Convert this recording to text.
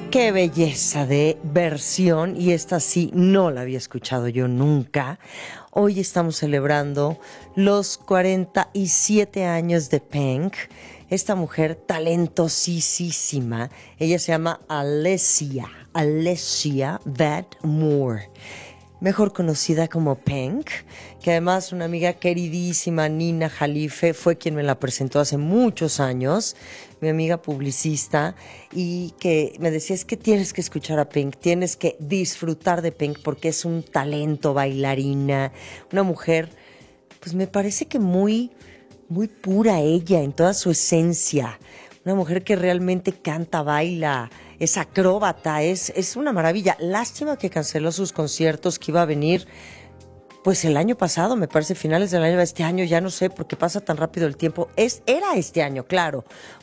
Qué belleza de versión, y esta sí no la había escuchado yo nunca. Hoy estamos celebrando los 47 años de Pink, esta mujer talentosísima. Ella se llama Alessia Moore, mejor conocida como Pink, que además una amiga queridísima, Nina Jalife, fue quien me la presentó hace muchos años, mi amiga publicista, y que me decía, es que tienes que escuchar a Pink, tienes que disfrutar de Pink porque es un talento, bailarina, una mujer, pues me parece que muy, muy pura ella en toda su esencia, una mujer que realmente canta, baila, es acróbata, es una maravilla. Lástima que canceló sus conciertos, que iba a venir pues el año pasado, me parece, finales del año, este año, ya no sé, porque pasa tan rápido el tiempo. Era este año, claro,